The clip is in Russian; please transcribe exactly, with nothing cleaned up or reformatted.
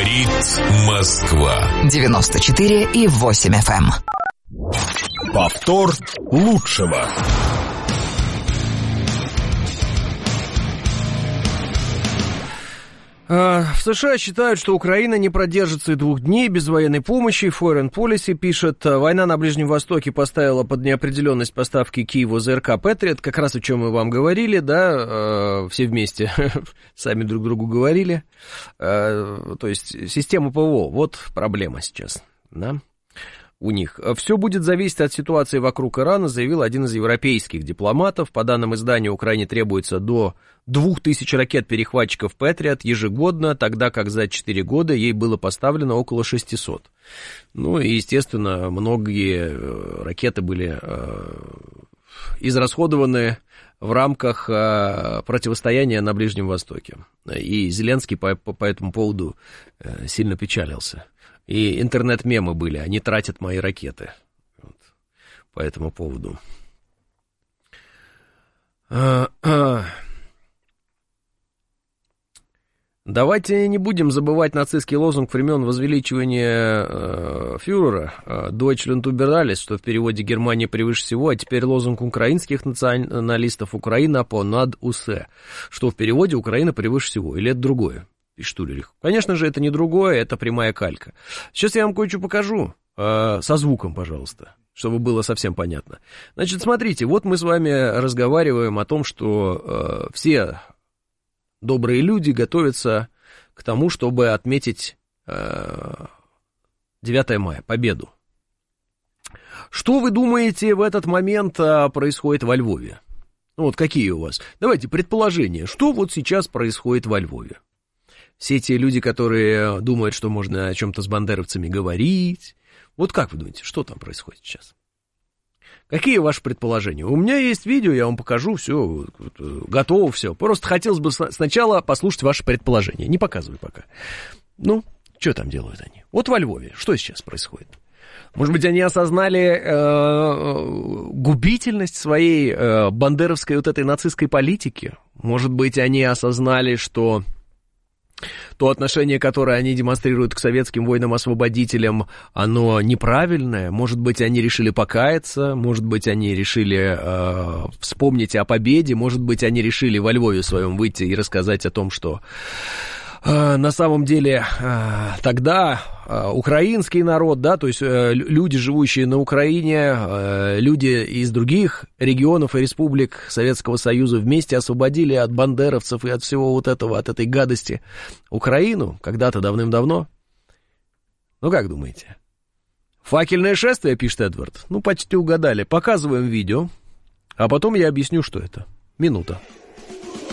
Говорит Москва. девяносто четыре и восемь эф эм. Повтор лучшего. В США считают, что Украина не продержится и двух дней без военной помощи. Foreign Policy пишет, война на Ближнем Востоке поставила под неопределенность поставки Киеву ЗРК Patriot, как раз о чем мы вам говорили, да, все вместе сами друг другу говорили. То есть система ПВО, вот проблема сейчас, да, у них. Все будет зависеть от ситуации вокруг Ирана, заявил один из европейских дипломатов. По данным издания, Украине требуется до двух тысяч ракет-перехватчиков Patriot ежегодно, тогда как за четыре года ей было поставлено около шестисот. Ну и, естественно, многие ракеты были израсходованы в рамках противостояния на Ближнем Востоке. И Зеленский по, по, по этому поводу сильно печалился. И интернет-мемы были, они тратят мои ракеты. Вот, по этому поводу. А, а. Давайте не будем забывать нацистский лозунг времен возвеличивания э, фюрера «Deutschland über alles», что в переводе «Германия превыше всего», а теперь лозунг украинских националистов «Украина понад усе», что в переводе «Украина превыше всего», или это другое? Пишет Ульрих. Конечно же, это не другое, это прямая калька. Сейчас я вам кое-что покажу, э, со звуком, пожалуйста, чтобы было совсем понятно. Значит, смотрите, вот мы с вами разговариваем о том, что э, все добрые люди готовятся к тому, чтобы отметить э, девятое мая, победу. Что вы думаете в этот момент э, происходит во Львове? Ну, вот какие у вас? Давайте предположения, что вот сейчас происходит во Львове? Все те люди, которые думают, что можно о чем-то с бандеровцами говорить. Вот как вы думаете, что там происходит сейчас? Какие ваши предположения? У меня есть видео, я вам покажу, все, готово все. Просто хотелось бы сначала послушать ваши предположения. Не показываю пока. Ну, что там делают они? Вот во Львове, что сейчас происходит? Может быть, они осознали э, губительность своей э, бандеровской вот этой нацистской политики? Может быть, они осознали, что то отношение, которое они демонстрируют к советским воинам-освободителям, оно неправильное. Может быть, они решили покаяться, может быть, они решили э, вспомнить о победе, может быть, они решили во Львове своем выйти и рассказать о том, что э, на самом деле э, тогда э, украинский народ, да, то есть э, люди, живущие на Украине, э, люди из других регионов и республик Советского Союза вместе освободили от бандеровцев и от всего вот этого, от этой гадости Украину когда-то давным-давно. Ну, как думаете? Факельное шествие, пишет Эдвард. Ну, почти угадали. Показываем видео, а потом я объясню, что это. Минута.